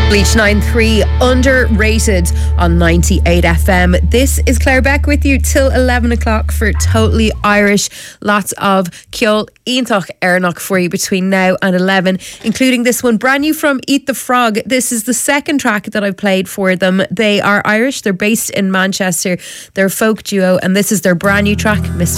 Bleach 9-3, underrated on 98 FM. This is Claire Beck with you till 11 o'clock for Totally Irish. Lots of Ceol Iontach Airnach for you between now and 11, including this one, brand new from Eat the Frog. This is the second track that I've played for them. They are Irish, they're based in Manchester, they're a folk duo, and this is their brand new track, Mr.